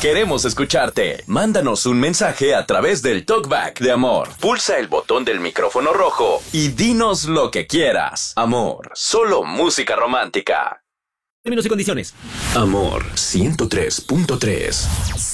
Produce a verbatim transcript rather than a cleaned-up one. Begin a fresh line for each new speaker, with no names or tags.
Queremos escucharte. Mándanos un mensaje a través del Talkback de Amor. Pulsa el botón del micrófono rojo y dinos lo que quieras. Amor, solo música romántica.
Términos y condiciones.
Amor ciento tres punto tres.